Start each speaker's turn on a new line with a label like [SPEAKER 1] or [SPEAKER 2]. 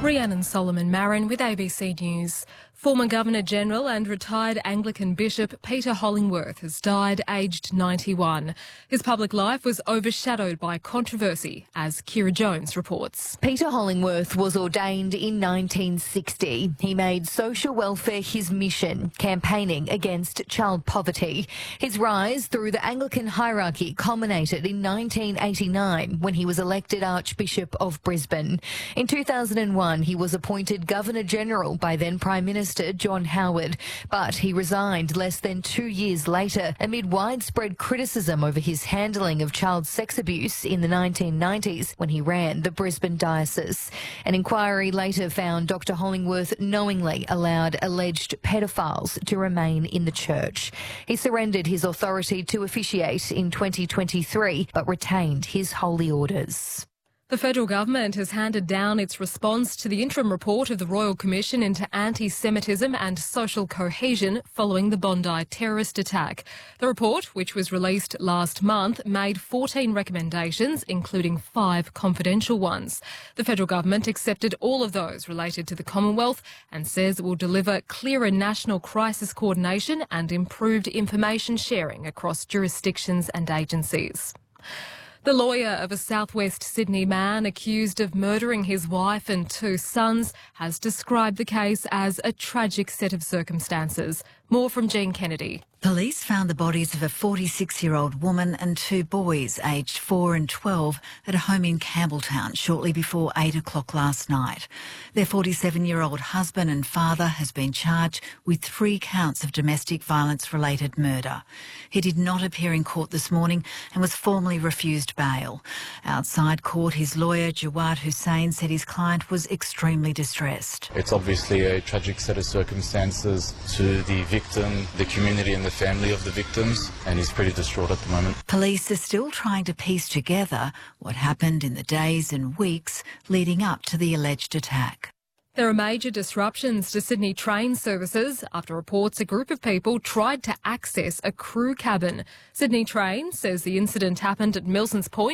[SPEAKER 1] Rhiannon Solomon Marin with ABC News. Former Governor-General and retired Anglican Bishop Peter Hollingworth has died aged 91. His public life was overshadowed by controversy, as Kira Jones reports.
[SPEAKER 2] Peter Hollingworth was ordained in 1960. He made social welfare his mission, campaigning against child poverty. His rise through the Anglican hierarchy culminated in 1989 when he was elected Archbishop of Brisbane. In 2001, he was appointed Governor-General by then Prime Minister John Howard, but he resigned less than 2 years later amid widespread criticism over his handling of child sex abuse in the 1990s when he ran the Brisbane Diocese. An inquiry later found Dr Hollingworth knowingly allowed alleged pedophiles to remain in the church. He surrendered his authority to officiate in 2023 but retained his holy orders.
[SPEAKER 1] The federal government has handed down its response to the interim report of the Royal Commission into Anti-Semitism and Social Cohesion following the Bondi terrorist attack. The report, which was released last month, made 14 recommendations, including 5 confidential ones. The federal government accepted all of those related to the Commonwealth and says it will deliver clearer national crisis coordination and improved information sharing across jurisdictions and agencies. The lawyer of a southwest Sydney man accused of murdering his wife and 2 sons has described the case as a tragic set of circumstances. More from Jean Kennedy.
[SPEAKER 3] Police found the bodies of a 46-year-old woman and 2 boys aged 4 and 12 at a home in Campbelltown shortly before 8 o'clock last night. Their 47-year-old husband and father has been charged with 3 counts of domestic violence-related murder. He did not appear in court this morning and was formally refused bail. Outside court, his lawyer, Jawad Hussain, said his client was extremely distressed.
[SPEAKER 4] It's obviously a tragic set of circumstances to the victim, the community and the family of the victims, and he's pretty distraught at the moment.
[SPEAKER 3] Police are still trying to piece together what happened in the days and weeks leading up to the alleged attack.
[SPEAKER 1] There are major disruptions to Sydney train services after reports a group of people tried to access a crew cabin. Sydney Trains says the incident happened at Milsons Point